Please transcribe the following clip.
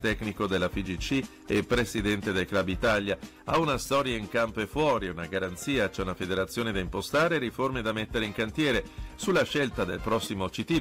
tecnico della FIGC e presidente del Club Italia. Ha una storia in campo e fuori, una garanzia, c'è una federazione da impostare e riforme da mettere in cantiere. Sulla scelta del prossimo CT